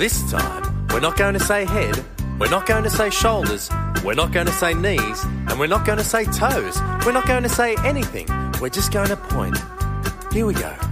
This time, we're not going to say head, we're not going to say shoulders, we're not going to say knees, and we're not going to say toes. We're not going to say anything. We're just going to point. Here we go.